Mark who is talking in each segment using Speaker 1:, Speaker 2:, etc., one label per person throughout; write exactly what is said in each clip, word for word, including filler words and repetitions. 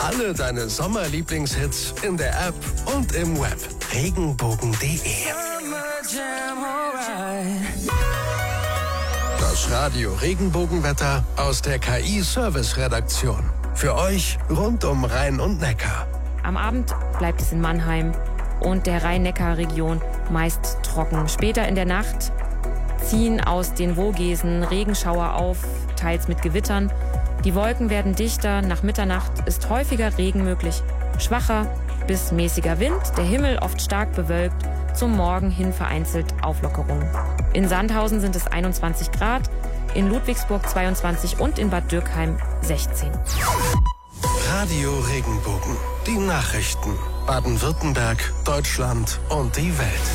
Speaker 1: Alle deine Sommerlieblingshits in der App und im Web. Regenbogen punkt de. Das Radio Regenbogenwetter aus der K I-Service-Redaktion. Für euch rund um Rhein und Neckar.
Speaker 2: Am Abend bleibt es in Mannheim und der Rhein-Neckar-Region meist trocken. Später in der Nacht ziehen aus den Vogesen Regenschauer auf, teils mit Gewittern. Die Wolken werden dichter. Nach Mitternacht ist häufiger Regen möglich. Schwacher bis mäßiger Wind, der Himmel oft stark bewölkt. Zum Morgen hin vereinzelt Auflockerungen. In Sandhausen sind es einundzwanzig Grad, in Ludwigsburg zweiundzwanzig und in Bad Dürkheim sechzehn.
Speaker 1: Radio Regenbogen. Die Nachrichten. Baden-Württemberg, Deutschland und die Welt.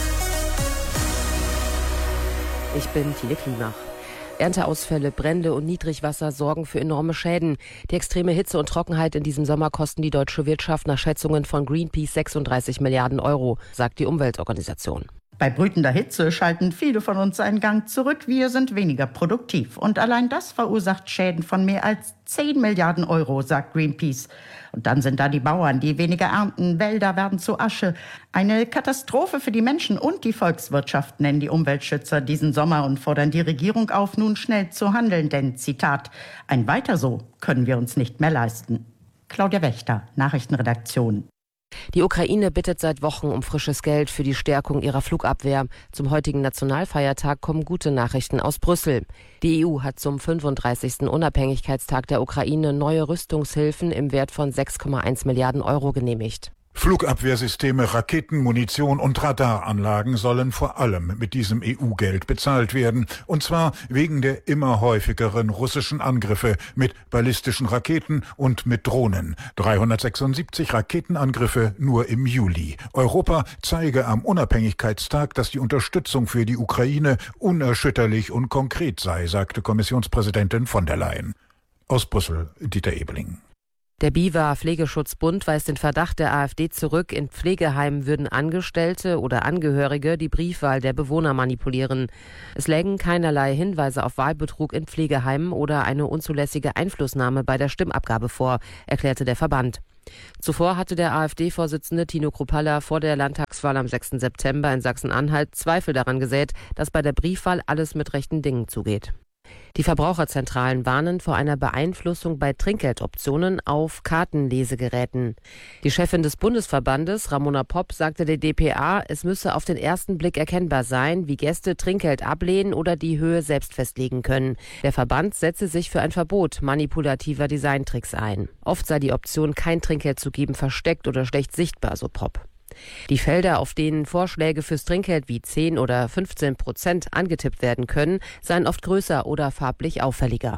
Speaker 3: Ich bin Tine Klimach. Ernteausfälle, Brände und Niedrigwasser sorgen für enorme Schäden. Die extreme Hitze und Trockenheit in diesem Sommer kosten die deutsche Wirtschaft nach Schätzungen von Greenpeace sechsunddreißig Milliarden Euro, sagt die Umweltorganisation.
Speaker 4: Bei brütender Hitze schalten viele von uns einen Gang zurück. Wir sind weniger produktiv. Und allein das verursacht Schäden von mehr als zehn Milliarden Euro, sagt Greenpeace. Und dann sind da die Bauern, die weniger ernten. Wälder werden zu Asche. Eine Katastrophe für die Menschen und die Volkswirtschaft, nennen die Umweltschützer diesen Sommer und fordern die Regierung auf, nun schnell zu handeln. Denn, Zitat, ein Weiter so können wir uns nicht mehr leisten. Claudia Wächter, Nachrichtenredaktion.
Speaker 3: Die Ukraine bittet seit Wochen um frisches Geld für die Stärkung ihrer Flugabwehr. Zum heutigen Nationalfeiertag kommen gute Nachrichten aus Brüssel. Die E U hat zum fünfunddreißigsten Unabhängigkeitstag der Ukraine neue Rüstungshilfen im Wert von sechs Komma eins Milliarden Euro genehmigt.
Speaker 5: Flugabwehrsysteme, Raketen, Munition und Radaranlagen sollen vor allem mit diesem E U-Geld bezahlt werden. Und zwar wegen der immer häufigeren russischen Angriffe mit ballistischen Raketen und mit Drohnen. dreihundertsechsundsiebzig Raketenangriffe nur im Juli. Europa zeige am Unabhängigkeitstag, dass die Unterstützung für die Ukraine unerschütterlich und konkret sei, sagte Kommissionspräsidentin von der Leyen. Aus Brüssel, Dieter Ebeling.
Speaker 3: Der BIWA Pflegeschutzbund weist den Verdacht der AfD zurück, in Pflegeheimen würden Angestellte oder Angehörige die Briefwahl der Bewohner manipulieren. Es lägen keinerlei Hinweise auf Wahlbetrug in Pflegeheimen oder eine unzulässige Einflussnahme bei der Stimmabgabe vor, erklärte der Verband. Zuvor hatte der AfD-Vorsitzende Tino Kruppalla vor der Landtagswahl am sechsten September in Sachsen-Anhalt Zweifel daran gesät, dass bei der Briefwahl alles mit rechten Dingen zugeht. Die Verbraucherzentralen warnen vor einer Beeinflussung bei Trinkgeldoptionen auf Kartenlesegeräten. Die Chefin des Bundesverbandes, Ramona Popp, sagte der D P A, es müsse auf den ersten Blick erkennbar sein, wie Gäste Trinkgeld ablehnen oder die Höhe selbst festlegen können. Der Verband setze sich für ein Verbot manipulativer Designtricks ein. Oft sei die Option, kein Trinkgeld zu geben, versteckt oder schlecht sichtbar, so Popp. Die Felder, auf denen Vorschläge fürs Trinkgeld wie zehn oder fünfzehn Prozent angetippt werden können, seien oft größer oder farblich auffälliger.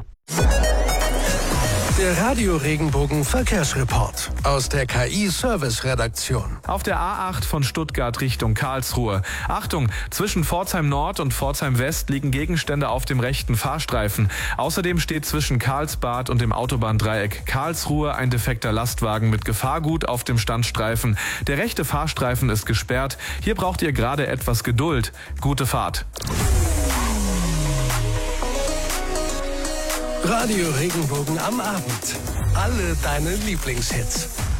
Speaker 1: Der Radio Regenbogen Verkehrsreport aus der K I-Service-Redaktion.
Speaker 6: Auf der A acht von Stuttgart Richtung Karlsruhe. Achtung, zwischen Pforzheim Nord und Pforzheim West liegen Gegenstände auf dem rechten Fahrstreifen. Außerdem steht zwischen Karlsbad und dem Autobahndreieck Karlsruhe ein defekter Lastwagen mit Gefahrgut auf dem Standstreifen. Der rechte Fahrstreifen ist gesperrt. Hier braucht ihr gerade etwas Geduld. Gute Fahrt.
Speaker 1: Radio Regenbogen am Abend. Alle deine Lieblingshits.